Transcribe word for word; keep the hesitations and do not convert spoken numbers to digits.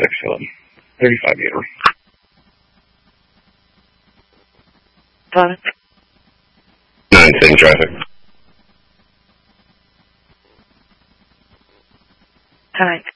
six, so thirty-five meter. Five. Nine, same traffic. Type.